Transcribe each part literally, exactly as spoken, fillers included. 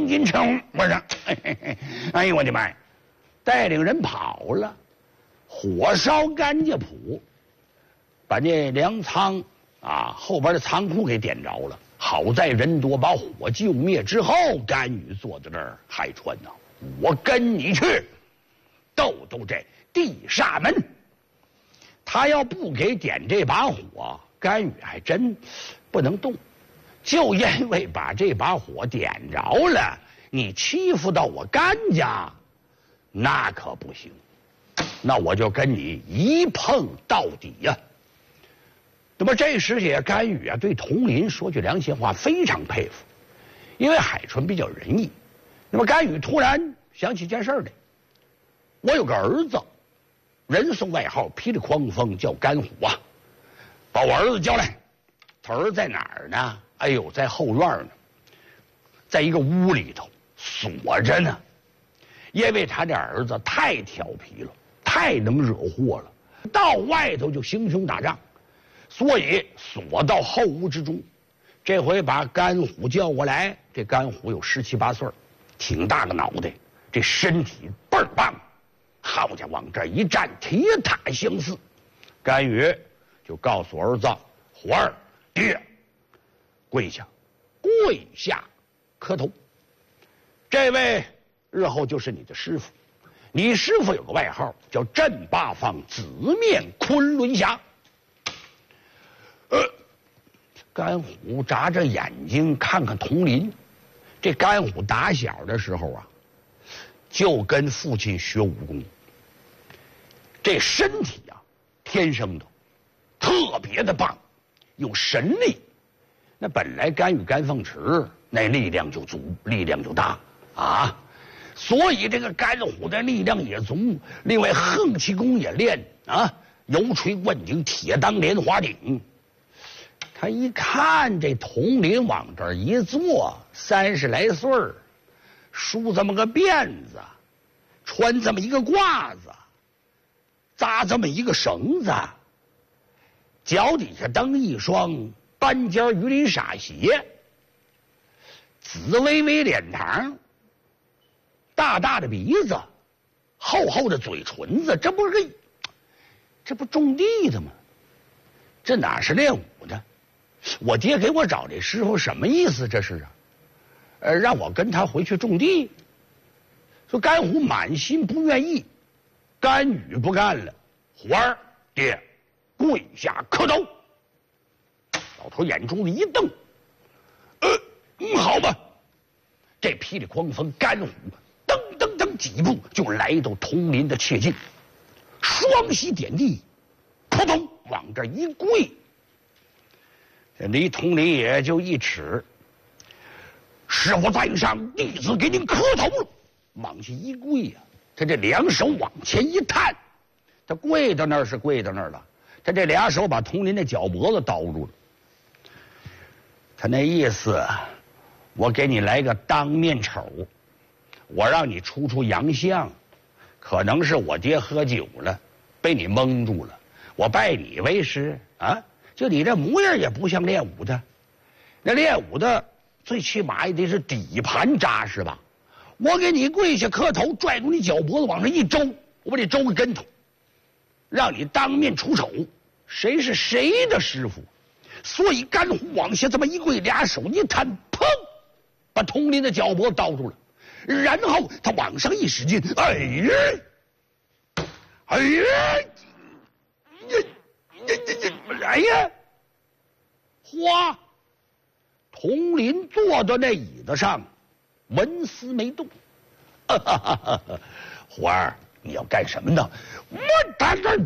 进京城，我说，哎呦我的妈呀，带领人跑了，火烧甘家堡，把那粮仓啊后边的仓库给点着了。好在人多，把火救灭之后，甘宇坐在这儿，海川呐，我跟你去斗斗这地煞门。他要不给点这把火，甘宇还真不能动。就因为把这把火点着了，你欺负到我甘家，那可不行。那我就跟你一碰到底呀、啊。那么这时也甘宇啊，对佟林说句良心话，非常佩服，因为海纯比较仁义。那么甘宇突然想起件事来，我有个儿子，人送外号霹雳狂风，叫甘虎啊，把我儿子叫来。他儿子在哪儿呢？哎呦，在后院呢，在一个屋里头锁着呢，因为他这儿子太调皮了，太能惹祸了，到外头就行凶打仗。所以锁到后屋之中。这回把甘虎叫过来，这甘虎有十七八岁，挺大个脑袋，这身体倍儿棒，好家伙，往这一站，铁塔相似。甘宇就告诉儿子：“虎儿，爹，跪下，跪下，磕头。这位日后就是你的师傅，你师傅有个外号叫镇八方紫面昆仑侠。”呃，甘虎眨着眼睛看看佟林。这甘虎打小的时候啊，就跟父亲学武功，这身体啊，天生的特别的棒，有神力。那本来甘宇甘凤池那力量就足，力量就大啊，所以这个甘虎的力量也足。另外横气功也练啊，油锤灌顶，铁当莲花顶。他一看这佟林往这儿一坐，三十来岁儿，梳这么个辫子，穿这么一个褂子，扎这么一个绳子，脚底下蹬一双斑尖鱼鳞傻鞋，紫微微脸庞，大大的鼻子，厚厚的嘴唇子，这不是这不种地的吗？这哪是练武的？我爹给我找这师傅什么意思？这是啊，呃，让我跟他回去种地。说甘虎满心不愿意，甘宇不干了，虎儿，爹，跪下磕头。老头眼珠子一瞪，呃，嗯，好吧。这霹雳狂风甘虎噔噔噔几步就来到佟林的切近，双膝点地，扑通往这一跪。离佟林也就一尺，师傅在上，弟子给您磕头了。往下一跪呀、啊，他这两手往前一探，他跪到那儿是跪到那儿了，他这俩手把佟林的脚脖子叨住了。他那意思，我给你来个当面丑，我让你出出洋相，可能是我爹喝酒了，被你蒙住了，我拜你为师啊。就你这模样也不像练武的，那练武的最起码也得是底盘扎实吧？我给你跪下磕头，拽住你脚脖子往上一周，我把你周个跟头，让你当面出丑，谁是谁的师傅？所以甘虎往下这么一跪，俩手一摊，砰，把佟林的脚脖子叨住了，然后他往上一使劲，哎呀，哎呀，呀呀呀！哎呀，哗！佟林坐到那椅子上，纹丝没动。哈哈哈哈哈！虎儿，你要干什么呢？我打这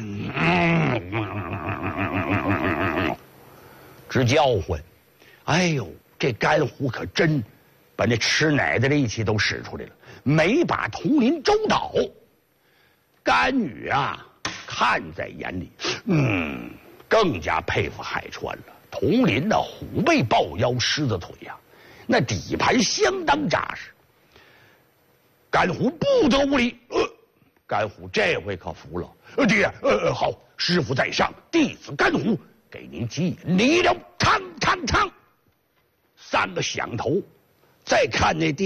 直叫唤。哎呦，这甘虎可真把那吃奶的力气都使出来了，没把佟林周倒。甘宇啊，看在眼里，嗯。更加佩服海川了。佟林的虎背抱腰，狮子腿呀、啊，那底盘相当扎实。甘虎不得无礼，呃，甘虎这回可服了。呃，爹，呃，好，师傅在上，弟子甘虎给您记礼了。嘡嘡嘡，三个响头。再看那地。